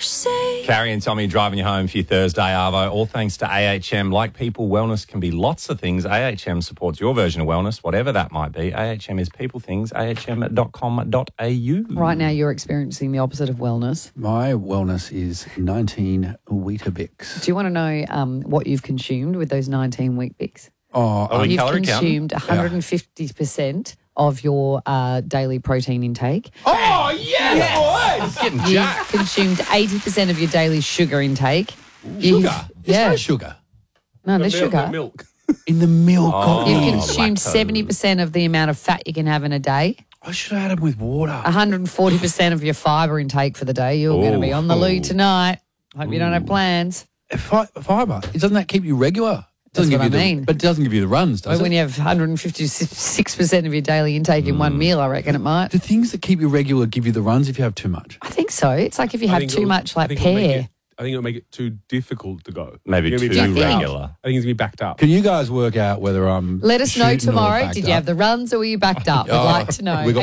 Carrie and Tommy driving you home for your Thursday, Arvo. All thanks to AHM. Like people, wellness can be lots of things. AHM supports your version of wellness, whatever that might be. AHM is people things, ahm.com.au. Right now you're experiencing the opposite of wellness. My wellness is 19 Weetabix. Do you want to know what you've consumed with those 19 Weet-Bix? You've calorie consumed 150% of your daily protein intake. Oh, yeah, boys! Getting You've jacked. consumed 80% of your daily sugar intake. Sugar? There's no sugar. No, there's sugar. Milk. In the milk. Oh. You've consumed lactose. 70% of the amount of fat you can have in a day. I should have had them with water. 140% of your fibre intake for the day. You're going to be on the loo tonight. Hope you don't have plans. Fibre. Doesn't that keep you regular? That's what I But mean. it doesn't give you the runs, does When it? you have 156% of your daily intake in one meal, I reckon it might. Do things that keep you regular give you the runs if you have too much? I think so. It's like if you have too much like pear. I think it'll make it too difficult to go. Maybe It's too gonna be backed up. regular. I think it's going to be backed up. Can you guys work out whether I'm Let us know shooting or tomorrow. backed Did you up? have the runs or were you backed up? We'd like to know. we got